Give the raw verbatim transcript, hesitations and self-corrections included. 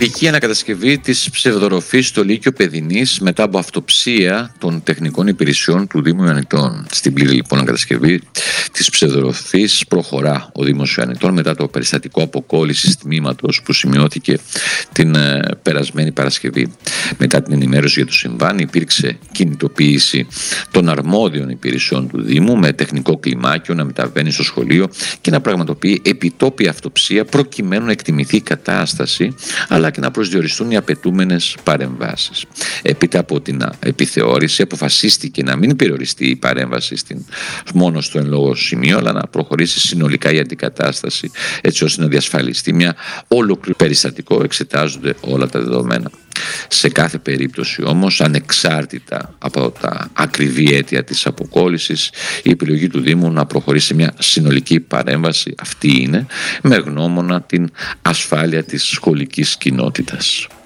Τυπική ανακατασκευή της ψευδορροφής στο Λύκειο Παιδινής μετά από αυτοψία των τεχνικών υπηρεσιών του Δήμου Ιωαννητών. Στην πλήρη λοιπόν ανακατασκευή της ψευδορροφής προχωρά ο Δήμος Ιωαννητών μετά το περιστατικό αποκόλλησης τμήματος που σημειώθηκε την ε, περασμένη Παρασκευή. Μετά την ενημέρωση για το συμβάν υπήρξε κινητοποίηση των αρμόδιων υπηρεσιών του Δήμου με τεχνικό κλιμάκιο να μεταβαίνει στο σχολείο και να πραγματοποιεί επιτόπια αυτοψία προκειμένου να εκτιμηθεί η κατάσταση αλλά και να προσδιοριστούν οι απαιτούμενες παρεμβάσεις. Έπειτα από την επιθεώρηση αποφασίστηκε να μην περιοριστεί η παρέμβαση στην, μόνο στο εν λόγω σημείο, αλλά να προχωρήσει συνολικά η αντικατάσταση, έτσι ώστε να διασφαλιστεί μια ολοκληρή περιστατικό, εξετάζονται όλα τα δεδομένα. Σε κάθε περίπτωση όμως, ανεξάρτητα από τα ακριβή αίτια της αποκόλλησης, η επιλογή του Δήμου να προχωρήσει σε μια συνολική παρέμβαση αυτή είναι, με γνώμονα την ασφάλεια της σχολικής κοινότητας.